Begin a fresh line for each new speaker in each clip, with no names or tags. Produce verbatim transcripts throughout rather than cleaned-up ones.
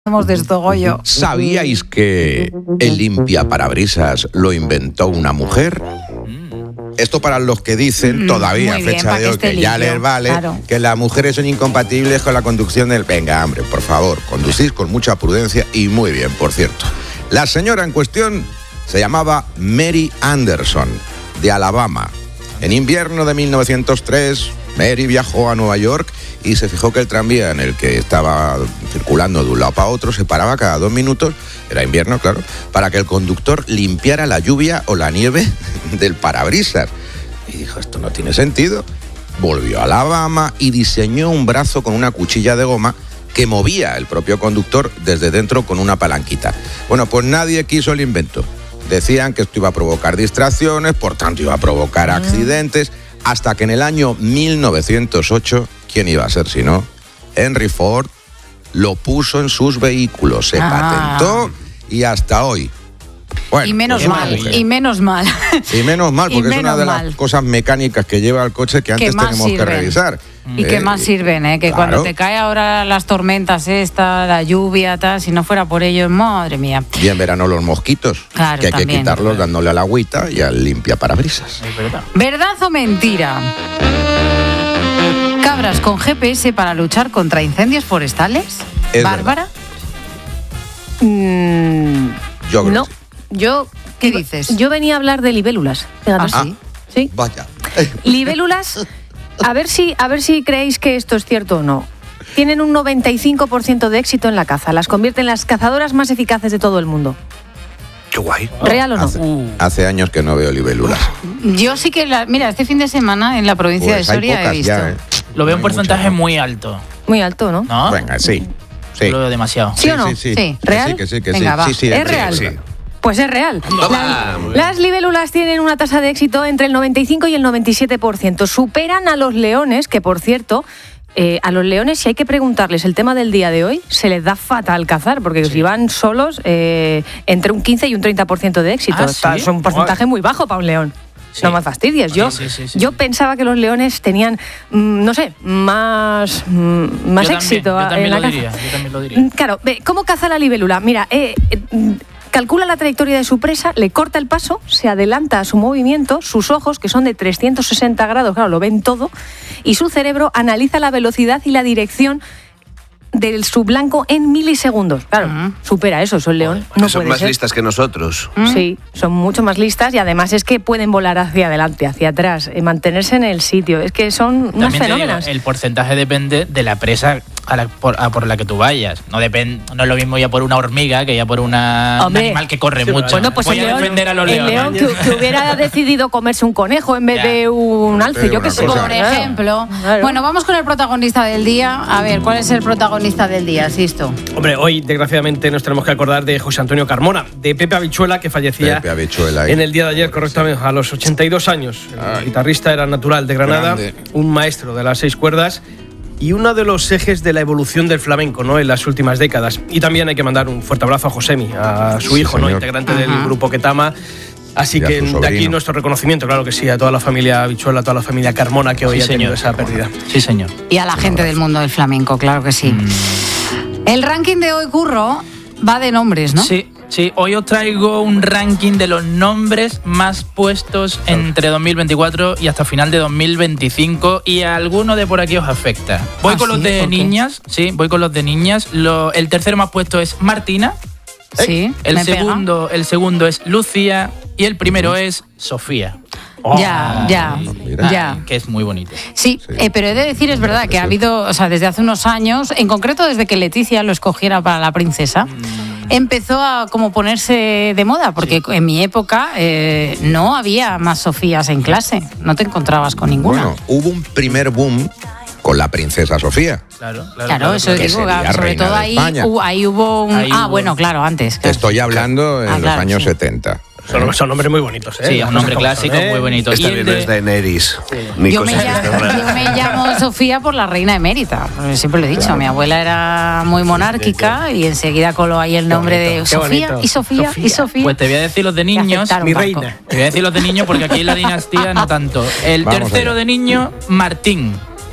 de esto, Goyo.
¿Sabíais que el limpiaparabrisas lo inventó una mujer? Esto para los que dicen todavía,
Muy
fecha
bien,
de hoy,
que,
que ya
limpio,
les vale,
claro.
que las mujeres son incompatibles con la conducción del... Venga, hombre, por favor, conducís con mucha prudencia y muy bien, por cierto. La señora en cuestión se llamaba Mary Anderson, de Alabama. En invierno de mil novecientos tres, Mary viajó a Nueva York y se fijó que el tranvía en el que estaba circulando de un lado para otro se paraba cada dos minutos, era invierno, claro, para que el conductor limpiara la lluvia o la nieve del parabrisas. Y dijo, esto no tiene sentido. Volvió a Alabama y diseñó un brazo con una cuchilla de goma que movía el propio conductor desde dentro con una palanquita. Bueno, pues nadie quiso el invento. Decían que esto iba a provocar distracciones, por tanto iba a provocar accidentes, hasta que en el año mil novecientos ocho, ¿quién iba a ser si no? Henry Ford lo puso en sus vehículos, se
Ah.
patentó y hasta hoy. Bueno,
y menos
pues
mal,
mujer.
y menos mal.
Y menos mal,
Y
porque es una
menos
de
mal.
las cosas mecánicas que lleva el coche que antes
más
tenemos
sirven.
que revisar.
Y que
Eh,
más sirven, ¿eh? Que
claro.
cuando te cae ahora las tormentas esta, la lluvia, tal, si no fuera por ellos, madre mía.
Y en verano los mosquitos,
Claro,
que hay
también.
que quitarlos dándole a la agüita y al limpiaparabrisas.
Es verdad.
¿Verdad o mentira? Cabras con G P S para luchar contra incendios forestales.
Es
¿Bárbara?
Mm,
Yo creo
no,
que sí.
yo...
¿Qué
iba-
dices?
Yo venía a hablar de libélulas. Fíjate.
¿Ah, sí?
Sí.
Vaya.
Libélulas, a ver si, a ver si creéis que esto es cierto o no. Tienen un noventa y cinco por ciento de éxito en la caza. Las convierten en las cazadoras más eficaces de todo el mundo.
Qué guay.
¿Real o no?
Hace, hace años que no veo libélulas.
Yo sí que, la, mira, este fin de semana en la provincia
Pues
de
hay
Soria he
pocas
visto.
ya, ¿eh?
Lo veo
No
un
hay
porcentaje
muchas, ¿no?
muy alto,
Muy alto, ¿no?
¿no?
Venga, sí. Sí.
Lo veo demasiado.
¿Sí o no?
Sí, sí,
Sí.
¿Real?
Que sí, que sí, que
Venga,
sí.
va.
Sí, sí,
¿Es
sí,
real?
sí.
Pues es real. Las, las libélulas tienen una tasa de éxito entre el noventa y cinco y el noventa y siete por ciento. Superan a los leones, que por cierto, eh, a los leones, si hay que preguntarles el tema del día de hoy, se les da fatal cazar, porque si van solos, eh, entre un quince y un treinta por ciento de éxito.
¿Ah,
Está-
sí?
Es un porcentaje muy bajo para un león.
Sí.
No me fastidies. Yo,
Sí, sí, sí, sí,
yo
sí.
pensaba que los leones tenían, mm, no sé, más, mm, más
Yo también,
éxito
yo también
en la
lo
caza.
diría, yo también lo diría.
Mm, Claro, ve, ¿cómo caza la libélula? Mira, eh, eh, mm, calcula la trayectoria de su presa, le corta el paso, se adelanta a su movimiento, sus ojos, que son de trescientos sesenta grados, claro, lo ven todo, y su cerebro analiza la velocidad y la dirección del su blanco en milisegundos. Claro,
Ujú.
supera eso, son león. No
Son
puede
más
ser.
listas que nosotros.
Sí, son mucho más listas y además es que pueden volar hacia adelante, hacia atrás, eh, mantenerse en el sitio. Es que son unas
También te digo,
fenómenas.
el porcentaje depende de la presa a la- por, a por la que tú vayas. No depende, no es lo mismo ya por una hormiga que ya por una, un
Hombre.
animal que corre
Sí,
mucho.
Bueno, pues
Voy
el
a
león,
defender a los
el
leones.
león que, que hubiera decidido comerse un conejo en vez
Ya.
de un alce,
Pero
yo qué
una
sé.
cosa.
Por
Claro.
ejemplo.
Claro.
Bueno, vamos con el protagonista del día. A ver, ¿cuál es el protagonista del día, Sisto?
Hombre, hoy desgraciadamente nos tenemos que acordar de José Antonio Carmona, de Pepe Habichuela, que fallecía
Pepe Habichuela ahí.
en el día de ayer, correctamente, a los ochenta y dos años. El
Ay.
guitarrista era natural de Granada,
Grande.
un maestro de las seis cuerdas y uno de los ejes de la evolución del flamenco, ¿no?, en las últimas décadas. Y también hay que mandar un fuerte abrazo a Josemi, a su
Sí,
hijo, ¿no?,
señor.
integrante
Ajá.
del grupo Ketama. Así
Y a
que
su
de aquí
sobrino.
nuestro reconocimiento, claro que sí, a toda la familia Habichuela, a toda la familia Carmona que hoy
Sí,
ha tenido
señor.
esa pérdida.
Sí, señor.
Y a la gente del mundo del flamenco, claro que sí. El ranking de hoy, Curro, va de nombres, ¿no?
Sí, sí. Hoy os traigo un ranking de los nombres más puestos entre dos mil veinticuatro y hasta final de dos mil veinticinco y a alguno de por aquí os afecta. Voy
Ah,
con los
¿sí?
de
¿Por qué?
niñas, sí, voy con los de niñas. Lo- el tercero más puesto es Martina,
Sí,
el
me pega.
segundo, el segundo es Lucía y el primero es Sofía.
Ya, ya,
mira.
ya.
Que es muy bonito.
Sí,
Sí.
eh, pero he de decir, es verdad, que ha habido, o sea, desde hace unos años, en concreto desde que Leticia lo escogiera para la princesa, empezó a como ponerse de moda, porque en mi época eh, no había más Sofías en clase, no te encontrabas con ninguna.
Bueno, hubo un primer boom con la princesa Sofía.
Claro, claro.
Claro, eso
que
digo,
sería
sobre
reina
todo
de
ahí,
España.
hu- ahí hubo un...
Ahí
ah,
hubo-
bueno, claro, antes.
Te
claro.
estoy hablando en
Ah,
los
claro,
años
sí.
setenta.
Son, son nombres muy bonitos, ¿eh?
Sí,
Las
un nombre
cosas como
clásico
son, ¿eh?
muy bonito.
Esta
Y el
bien no
de-
es Daenerys. Ni
Yo me,
cosas
llamo,
de estas raras.
yo me llamo Sofía por la reina emérita, porque siempre lo he dicho, mi abuela era muy monárquica y enseguida coló ahí el nombre de
bonito, qué
Sofía
bonito.
y Sofía,
Sofía.
y Sofía.
Pues te voy a decir los de
Me
niños.
aceptaron,
Mi
Paco.
reina.
Te voy a decir los de niños porque aquí en la dinastía no tanto. El
Vamos
tercero
allá.
de niño, Martín.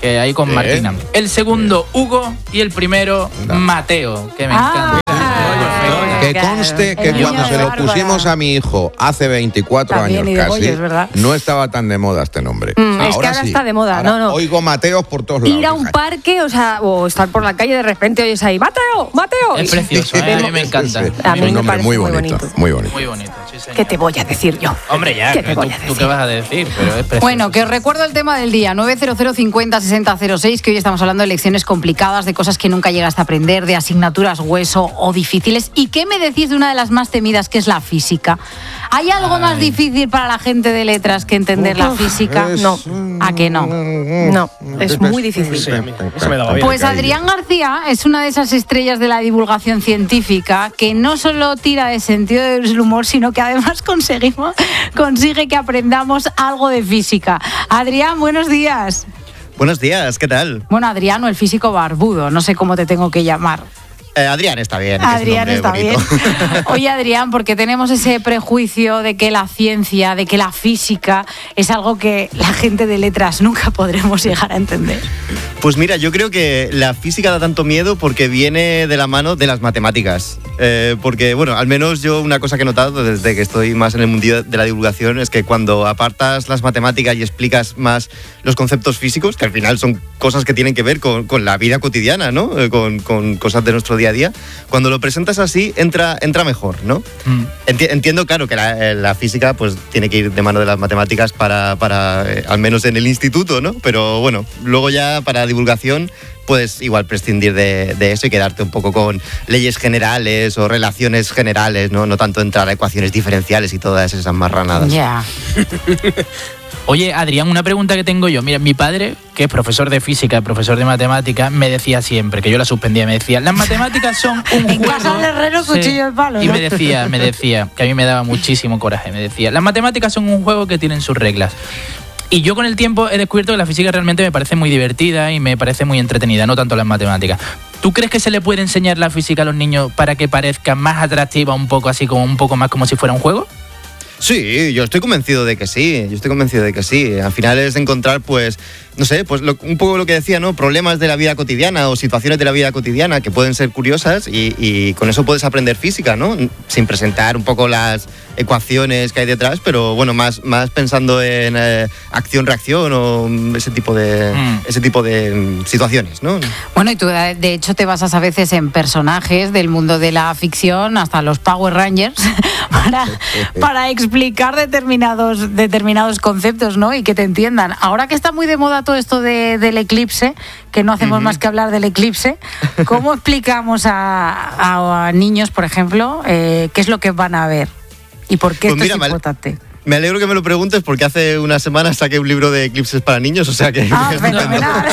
que ahí con
¿Eh?
Martina. El segundo, Hugo, y el primero,
No.
Mateo, que me
Ah,
encanta.
Que
claro.
conste que
El niño
cuando
de
se lo
Bárbara.
pusimos a mi hijo hace veinticuatro
También,
años
y de
casi,
Goyo, es verdad.
no estaba tan de moda este nombre.
Mm, es que ahora está de moda,
Ahora
no, no.
Oigo Mateos por todos lados.
Ir a un
hija.
parque, o sea, o estar por la calle de repente oyes ahí, Mateo, Mateo.
Es precioso, ¿eh? A mí me encanta.
Sí, sí.
A mí
Un
me
nombre
parece
muy
muy
bonito,
bonito.
muy bonito.
Muy bonito, sí, señor.
¿Qué te voy a decir yo?
Hombre, ya,
¿Qué
que
te
tú,
voy a
tú
decir?
qué vas a decir, pero es precioso.
Bueno, que os recuerdo el tema del día, nueve cero cero cincuenta sesenta cero seis, que hoy estamos hablando de lecciones complicadas, de cosas que nunca llegaste a aprender, de asignaturas hueso o difíciles. ¿Y qué me decís de una de las más temidas, que es la física? ¿Hay algo
Ay.
más difícil para la gente de letras que entender la física?
Es-
No. ¿A que no?
No, es muy difícil.
Sí, a mí se me daba bien.
Pues Adrián García es una de esas estrellas de la divulgación científica que no solo tira de sentido del humor, sino que además conseguimos, consigue que aprendamos algo de física. Adrián, buenos días.
Buenos días, ¿qué tal?
Bueno, Adrián o el físico barbudo, no sé cómo te tengo que llamar.
Eh, Adrián está bien. que es un
Adrián
nombre
está
bonito.
bien. Oye, Adrián, porque tenemos ese prejuicio de que la ciencia, de que la física es algo que la gente de letras nunca podremos llegar a entender.
Pues mira, yo creo que la física da tanto miedo porque viene de la mano de las matemáticas. Eh, porque, bueno, al menos yo una cosa que he notado desde que estoy más en el mundillo de la divulgación es que cuando apartas las matemáticas y explicas más los conceptos físicos, que al final son cosas que tienen que ver con, con la vida cotidiana, ¿no? Eh, con, con cosas de nuestro día a día, cuando lo presentas así entra, entra mejor, ¿no?
Mm.
Enti- Entiendo, claro, que la, eh, la física pues tiene que ir de mano de las matemáticas para, para eh, al menos en el instituto, ¿no? Pero bueno, luego ya para divulgación puedes igual prescindir de, de eso y quedarte un poco con leyes generales o relaciones generales, ¿no? No tanto entrar a ecuaciones diferenciales y todas esas marranadas.
Ya.
Oye, Adrián, una pregunta que tengo yo. Mira, mi padre, que es profesor de física, profesor de matemáticas, me decía siempre, que yo la suspendía, me decía, las matemáticas son un
En
juego...
casa del herrero, cuchillo de palo,
Y
¿no?
me decía, me decía, que a mí me daba muchísimo coraje, me decía, las matemáticas son un juego que tienen sus reglas. Y yo con el tiempo he descubierto que la física realmente me parece muy divertida y me parece muy entretenida, no tanto las matemáticas. ¿Tú crees que se le puede enseñar la física a los niños para que parezca más atractiva, un poco así, como un poco más como si fuera un juego?
Sí, yo estoy convencido de que sí, yo estoy convencido de que sí. Al final es encontrar, pues, no sé, pues lo- un poco lo que decía, ¿no? Problemas de la vida cotidiana o situaciones de la vida cotidiana que pueden ser curiosas y, y con eso puedes aprender física, ¿no? Sin presentar un poco las ecuaciones que hay detrás, pero bueno, más, más pensando en eh, acción-reacción o mm, ese tipo de,
Mm.
ese tipo de mm, situaciones, ¿no?
Bueno, y tú de de hecho te basas a veces en personajes del mundo de la ficción, hasta los Power Rangers, para, para explicar determinados, determinados conceptos, ¿no? Y que te entiendan. Ahora que está muy de moda todo esto de- del eclipse, que no hacemos más que hablar del eclipse, ¿cómo explicamos a, a niños, por ejemplo, eh, qué es lo que van a ver? ¿Y por qué
Pues
esto
mira,
es
vale.
importante?
Me alegro que me lo preguntes porque hace unas semanas saqué un libro de eclipses para niños, o sea que...
Ah,
que estupendo.
fenomenal.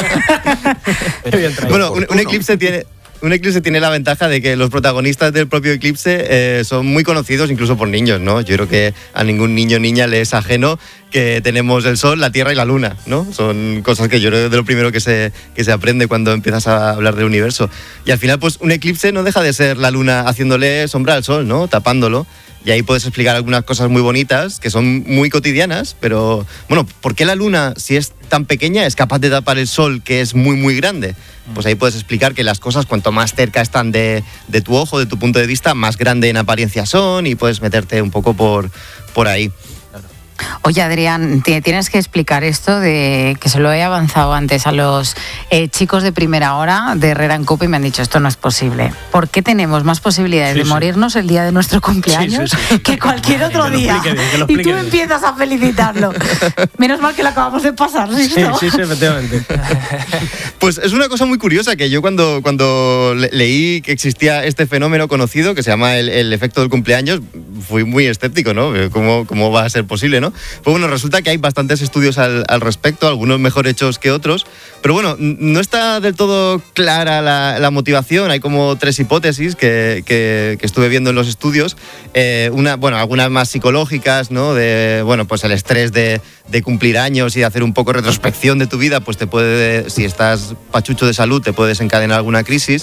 Qué bien traído.
Bueno, un, un eclipse tiene... Un eclipse tiene la ventaja de que los protagonistas del propio eclipse eh, son muy conocidos incluso por niños, ¿no? Yo creo que a ningún niño o niña le es ajeno que tenemos el Sol, la Tierra y la Luna, ¿no? Son cosas que yo creo que es de lo primero que se, que se aprende cuando empiezas a hablar del universo. Y al final, pues un eclipse no deja de ser la Luna haciéndole sombra al Sol, ¿no? Tapándolo. Y ahí puedes explicar algunas cosas muy bonitas, que son muy cotidianas, pero bueno, ¿por qué la Luna, si es tan pequeña, es capaz de tapar el Sol, que es muy, muy grande? Pues ahí puedes explicar que las cosas, cuanto más cerca están de, de tu ojo, de tu punto de vista, más grande en apariencia son y puedes meterte un poco por, por ahí.
Oye, Adrián, te- tienes que explicar esto de que se lo he avanzado antes a los eh, chicos de primera hora de Herrera en Copa y me han dicho esto no es posible. ¿Por qué tenemos más posibilidades
Sí,
de
sí.
morirnos el día de nuestro cumpleaños
Sí, sí, sí.
que cualquier otro
Que lo
día?
explique bien, que lo
Y tú
explique bien.
empiezas a felicitarlo. Menos mal que lo acabamos de pasar, ¿sí?
Sí, sí, sí, efectivamente.
Pues es una cosa muy curiosa que yo cuando, cuando le- leí que existía este fenómeno conocido que se llama el, el efecto del cumpleaños, fui muy escéptico, ¿no? ¿Cómo, cómo va a ser posible, no? Pues bueno, resulta que hay bastantes estudios al, al respecto, algunos mejor hechos que otros, pero bueno, n- no está del todo clara la, la motivación, hay como tres hipótesis que, que- que estuve viendo en los estudios, eh, una, bueno, algunas más psicológicas, ¿no? De, bueno, pues el estrés de, de cumplir años y de hacer un poco retrospección de tu vida, pues te puede, si estás pachucho de salud, te puede desencadenar alguna crisis.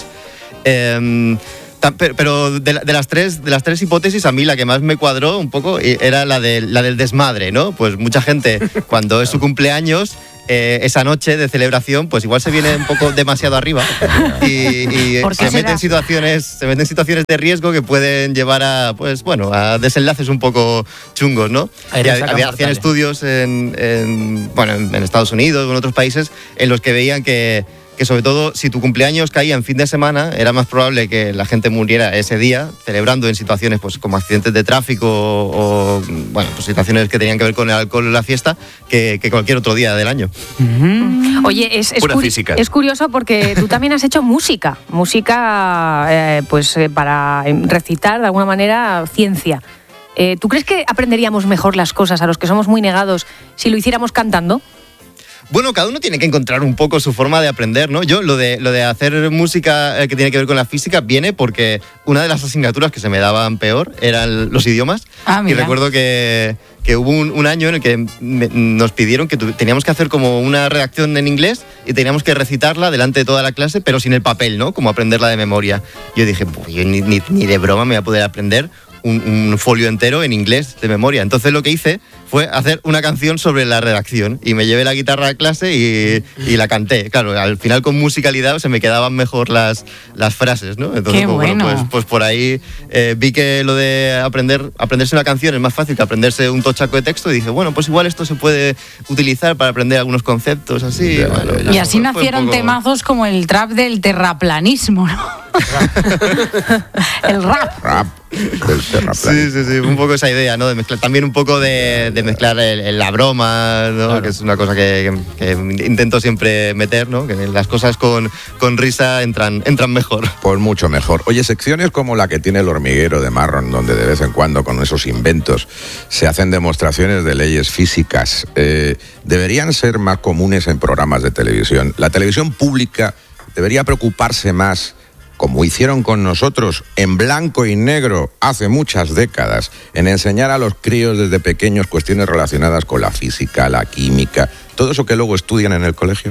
Em, ta- pe- pero de, la- de las tres, de las tres hipótesis, a mí la que más me cuadró un poco eh, era la, de, la del desmadre, ¿no? Pues mucha gente, cuando es su cumpleaños, eh, esa noche de celebración, pues igual se viene un poco demasiado arriba y, y se mete en situaciones, se mete en situaciones de riesgo que pueden llevar a, pues bueno, a desenlaces un poco chungos, ¿no? Y había, hacían estudios en, en, bueno, en, en Estados Unidos o en otros países en los que veían que que sobre todo si tu cumpleaños caía en fin de semana, era más probable que la gente muriera ese día, celebrando en situaciones pues como accidentes de tráfico o, o bueno, pues situaciones que tenían que ver con el alcohol en la fiesta, que, que cualquier otro día del año.
Mm. Oye, es, es, curi- es curioso porque tú también has hecho música, música eh, pues eh, para recitar de alguna manera ciencia. Eh, ¿Tú crees que aprenderíamos mejor las cosas a los que somos muy negados si lo hiciéramos cantando?
Bueno, cada uno tiene que encontrar un poco su forma de aprender, ¿no? Yo lo de, lo de hacer música que tiene que ver con la física viene porque una de las asignaturas que se me daban peor eran los idiomas.
Ah, mira.
Y recuerdo que, que hubo un, un año en el que me, nos pidieron que tu, teníamos que hacer como una redacción en inglés y teníamos que recitarla delante de toda la clase, pero sin el papel, ¿no? Como aprenderla de memoria. Yo dije, yo ni, ni, ni de broma me voy a poder aprender Un, un folio entero en inglés de memoria. Entonces lo que hice fue hacer una canción sobre la redacción y me llevé la guitarra a clase y, y la canté. Claro, al final con musicalidad se me quedaban mejor las, las frases, ¿no? Entonces,
Qué
pues,
bueno.
bueno, pues, pues por ahí eh, vi que lo de aprender aprenderse una canción es más fácil que aprenderse un tochaco de texto y dije, bueno, pues igual esto se puede utilizar para aprender algunos conceptos así.
Ya,
bueno,
ya, ya.
Y así
fue- fue un
nacieron
poco-
temazos como el trap del terraplanismo, ¿no? El rap.
Rap del terraplano.
Sí, sí, sí, un poco esa idea, ¿no? De mezclar, también un poco de, de mezclar el, el- la broma, ¿no?
Claro.
Que es una cosa que, que- que intento siempre meter, ¿no? Que las cosas con, con risa entran, entran mejor.
Pues mucho mejor. Oye, secciones como la que tiene el hormiguero de Marron, donde de vez en cuando con esos inventos se hacen demostraciones de leyes físicas, eh, deberían ser más comunes en programas de televisión. La televisión pública debería preocuparse más, como hicieron con nosotros en blanco y negro hace muchas décadas, en enseñar a los críos desde pequeños cuestiones relacionadas con la física, la química, todo eso que luego estudian en el colegio.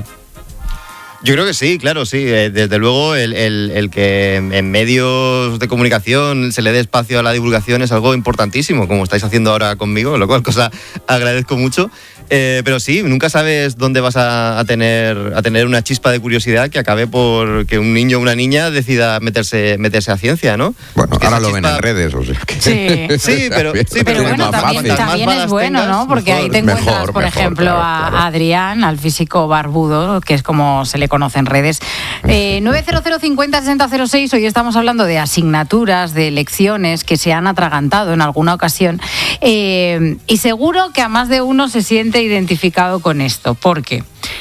Yo creo que sí, claro, sí. Eh, Desde luego, el, el- el que en medios de comunicación se le dé espacio a la divulgación es algo importantísimo, como estáis haciendo ahora conmigo, lo cual cosa agradezco mucho. Eh, pero sí, nunca sabes dónde vas a, a tener, a tener una chispa de curiosidad que acabe por que un niño o una niña decida meterse, meterse a ciencia, ¿no?
Bueno,
Porque
ahora
esa
lo ven
chispa-
en redes, o sea que...
Sí.
Sí, pero- sí,
Pero
es
bueno,
más
también,
fácil.
también
Más
es
balas
bueno,
tengas,
¿no? Porque ahí te
mejor,
encuentras,
mejor,
por
mejor,
ejemplo,
claro,
a
claro.
Adrián, al físico barbudo, que es como se le conoce en redes. Eh, nueve cero cero cincuenta sesenta cero seis, hoy estamos hablando de asignaturas, de lecciones que se han atragantado en alguna ocasión. Eh, y seguro que a más de uno se siente identificado con esto. ¿Por qué?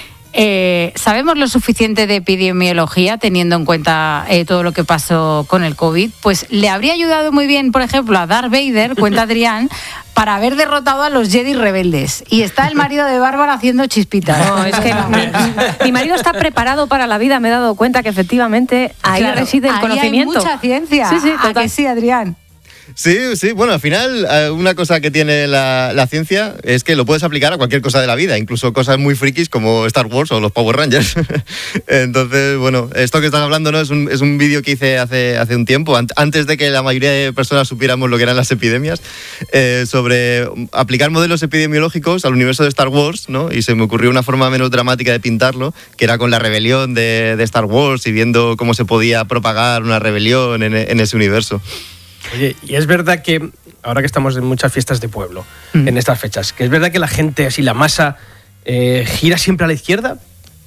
Eh, ¿Sabemos lo suficiente de epidemiología teniendo en cuenta eh, todo lo que pasó con el COVID? Pues le habría ayudado muy bien, por ejemplo, a Darth Vader, cuenta Adrián, para haber derrotado a los Jedi rebeldes. Y está el marido de Bárbara haciendo chispitas.
No, es que mi, mi marido está preparado para la vida, me he dado cuenta que efectivamente ahí
Claro,
reside el
ahí
conocimiento.
hay mucha ciencia.
Sí, sí,
¿A
total.
que sí, Adrián?
Sí, sí, bueno, al final eh, una cosa que tiene la, la ciencia es que lo puedes aplicar a cualquier cosa de la vida, incluso cosas muy frikis como Star Wars o los Power Rangers. Entonces, bueno, esto que estás hablando, ¿no? Es un, es un vídeo que hice hace, hace un tiempo, an- antes de que la mayoría de personas supiéramos lo que eran las epidemias, eh, sobre aplicar modelos epidemiológicos al universo de Star Wars, ¿no? Y se me ocurrió una forma menos dramática de pintarlo, que era con la rebelión de, de Star Wars y viendo cómo se podía propagar una rebelión en, en ese universo.
Oye, y es verdad que, ahora que estamos en muchas fiestas de pueblo,
Mm.
en estas fechas, que es verdad que la gente, así la masa, eh, gira siempre a la izquierda.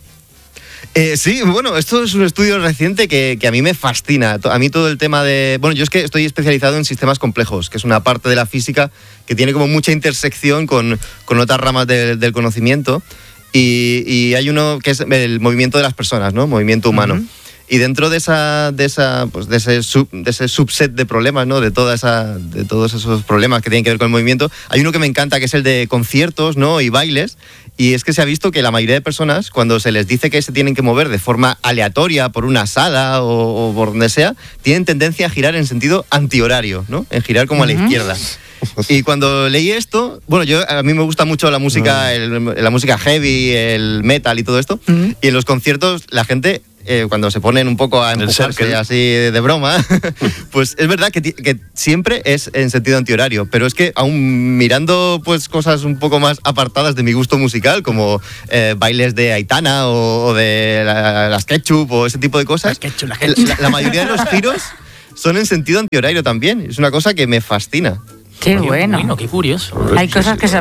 Eh, sí, bueno, esto es un estudio reciente que, que a mí me fascina. A mí todo el tema de... Bueno, yo es que estoy especializado en sistemas complejos, que es una parte de la física que tiene como mucha intersección con, con otras ramas de- del conocimiento. Y, y hay uno que es el movimiento de las personas, ¿no? Movimiento humano.
Ujú.
Y dentro de esa, de esa, pues de ese sub, de ese subset de problemas, ¿no? De toda esa, de todos esos problemas que tienen que ver con el movimiento, hay uno que me encanta que es el de conciertos, ¿no? Y bailes. Y es que se ha visto que la mayoría de personas, cuando se les dice que se tienen que mover de forma aleatoria por una sala o, o por donde sea, tienen tendencia a girar en sentido antihorario, ¿no? En girar como a la
Ujú.
izquierda. Y cuando leí esto, bueno, yo a mí me gusta mucho la música, el- la música heavy, el metal y todo esto.
Ujú.
Y en los conciertos la gente eh, cuando se ponen un poco a empujarse así de, de broma, pues es verdad que, que siempre es en sentido antihorario, pero es que aún mirando pues cosas un poco más apartadas de mi gusto musical, como eh, bailes de Aitana o, o de la, las Ketchup o ese tipo de cosas, la, ketchup, la, ketchup. La, la mayoría de los giros son en sentido antihorario también. Es una cosa que me fascina.
Qué bueno.
bueno, qué curioso.
Hay cosas que se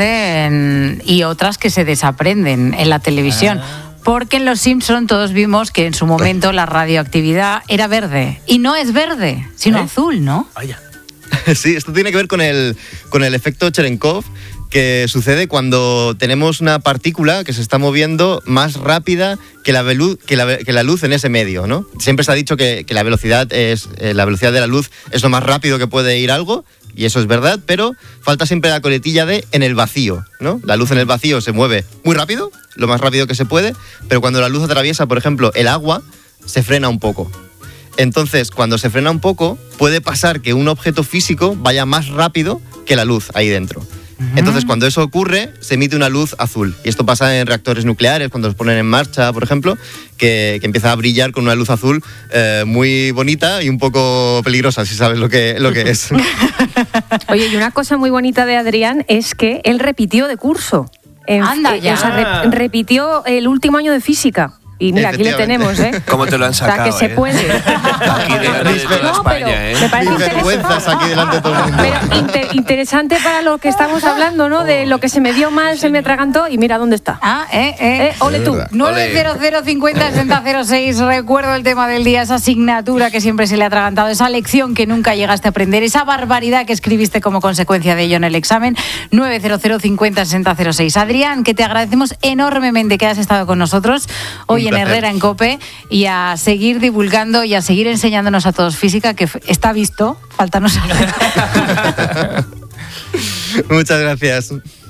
aprenden y otras que se desaprenden en la televisión. Ah. Porque en Los Simpson todos vimos que en su momento la radioactividad era verde. Y no es verde, sino ¿Eh? azul, ¿no?
Vaya.
Sí, esto tiene que ver con el, con el efecto Cherenkov, que sucede cuando tenemos una partícula que se está moviendo más rápida que la, velu- que la, que la luz en ese medio, ¿no? Siempre se ha dicho que, que la velocidad es eh, la velocidad de la luz es lo más rápido que puede ir algo, y eso es verdad, pero falta siempre la coletilla de en el vacío, ¿no? La luz en el vacío se mueve muy rápido, lo más rápido que se puede, pero cuando la luz atraviesa, por ejemplo, el agua, se frena un poco. Entonces, cuando se frena un poco, puede pasar que un objeto físico vaya más rápido que la luz ahí dentro. Entonces, cuando eso ocurre, se emite una luz azul. Y esto pasa en reactores nucleares, cuando los ponen en marcha, por ejemplo, que, que empieza a brillar con una luz azul eh, muy bonita y un poco peligrosa, si sabes lo que, lo que es.
Oye, y una cosa muy bonita de Adrián es que él repitió de curso. En,
Anda, ya.
O sea, re- repitió el último año de física. Y mira, aquí le tenemos, ¿eh?
¿Cómo te lo han sacado?
O sea, que
eh?
se puede.
Aquí de, de toda
No,
España,
pero
¿eh?
me parece
Mis vergüenzas aquí delante de todo el mundo.
Pero inter- interesante para lo que estamos hablando, ¿no? De lo que se me dio mal, se me atragantó y mira dónde está.
Ah, eh, eh.
Eh, ole tú.
nueve cero cero cincuenta sesenta cero seis. Recuerdo el tema del día, esa asignatura que siempre se le ha atragantado, esa lección que nunca llegaste a aprender, esa barbaridad que escribiste como consecuencia de ello en el examen. nueve cero cero cincuenta sesenta cero seis. Adrián, que te agradecemos enormemente que hayas estado con nosotros hoy en Herrera en COPE, y a seguir divulgando y a seguir enseñándonos a todos física, que está visto, falta no saber.
Muchas gracias.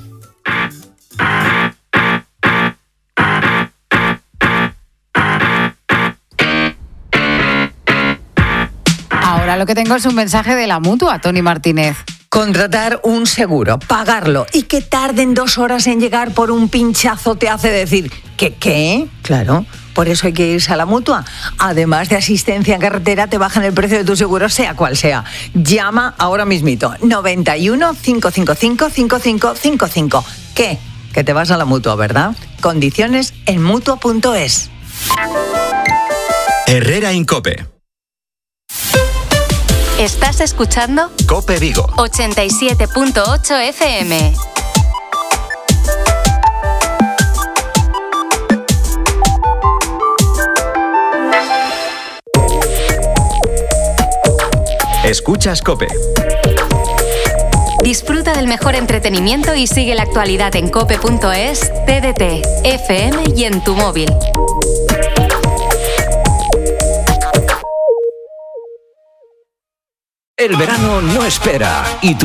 Ahora lo que tengo es un mensaje de la Mutua, Tony Martínez.
Contratar un seguro, pagarlo y que tarden dos horas en llegar por un pinchazo te hace decir ¿qué qué? Claro, por eso hay que irse a la Mutua. Además de asistencia en carretera, te bajan el precio de tu seguro, sea cual sea. Llama ahora mismito, noventa y uno, cinco cinco cinco, cinco cinco cinco cinco. ¿Qué? Que te vas a la Mutua, ¿verdad? Condiciones en mutua punto es.
Herrera en COPE.
¿Estás escuchando?
COPE Vigo.
ochenta y siete punto ocho F M.
Escuchas COPE.
Disfruta del mejor entretenimiento y sigue la actualidad en cope punto es, T D T, F M y en tu móvil.
El verano no espera y tu